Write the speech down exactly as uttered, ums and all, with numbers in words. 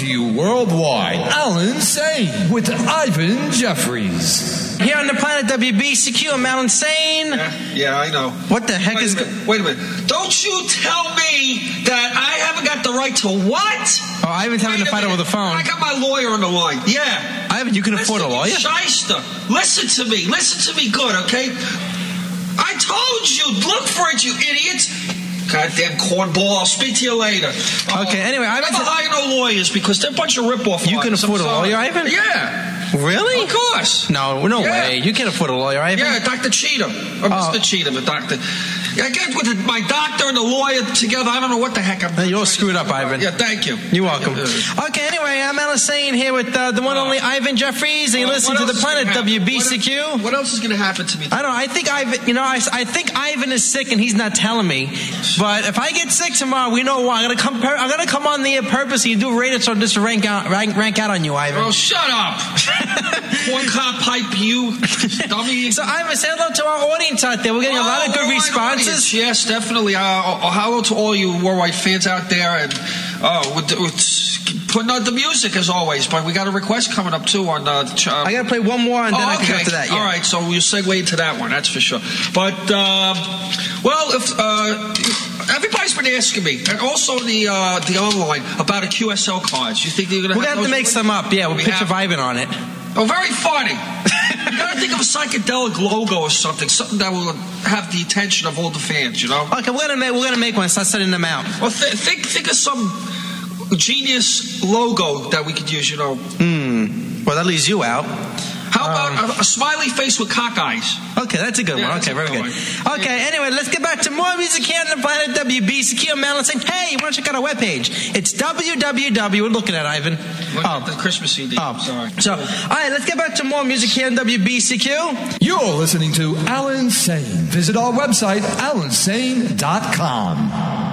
to you worldwide, Alan Sane with Ivan Jeffries. Here on the Planet W B C Q, I'm Alan Sane. Yeah, yeah, I know. What the heck wait is... A minute, wait a minute. Don't you tell me that I haven't got the right to what? Oh, Ivan's having Wait to fight minute. over the phone. I got my lawyer on the line. Yeah. Ivan, you can Listen, afford a lawyer? You shyster. Listen to me. Listen to me good, okay? I told you. Look for it, you idiots. Goddamn cornball. I'll speak to you later. Okay, uh, anyway, Ivan... Never hire no lawyers because they're a bunch of rip-off You can afford a lawyer, Ivan? Yeah. Really? Of course. No, no yeah. way. You can't afford a lawyer, Ivan. Yeah, Doctor Cheatham. Or Oh. Mister Cheatham, a doctor. I get with my doctor and the lawyer together. I don't know what the heck I'm doing. You're all screwed up, Ivan. Yeah, thank you. You're welcome. Uh, Okay, anyway, I'm Alan Sane here with uh, the one and only Ivan Jeffries, and you uh, listen what to the else is Planet gonna W B happen? C Q. What, what else is going to happen to me? I don't know. I think Ivan, you know, I, I think Ivan is sick and he's not telling me. But if I get sick tomorrow, we know why. I'm gonna come. Per- I'm gonna come on the air purposely and do radio so just to rank out, rank, rank out on you, Ivan. Oh, shut up! One cop pipe, you dummy. So Ivan, say hello to our audience out there. We're getting a lot of good Oh, responses. audience. Yes, definitely. Uh, hello to all you worldwide fans out there, and oh, with, with putting on the music as always. But we got a request coming up too on. Uh, ch- I gotta play one more and then oh, I can okay. go to that. Yeah. All right, so we'll segue into that one. That's for sure. But um, well, if uh, everybody's been asking me, and also the uh, the online about a Q S L cards. You think they're gonna? We're have gonna have to those make with- some up. Yeah, with We a picture have- of Ivan on it. Oh, very funny. You gotta think of a psychedelic logo or something, something that will have the attention of all the fans. You know. Okay, we're gonna make we're gonna make one. Start sending them out. Well, th- think think of some genius logo that we could use. You know. Hmm. Well, that leaves you out. How about a, a smiley face with cock eyes? Okay, that's a good Yeah, one. that's Okay, a very good good. one. Okay, anyway, let's get back to more music here on the Planet W B C Q. I'm Alan saying, hey, you want to check out our webpage? It's w w w. We're looking at Ivan. Look Oh. at the Christmas C D. Oh, Sorry. So, all right, let's get back to more music here on W B C Q. You're listening to Alan Sane. Visit our website, alan sane dot com.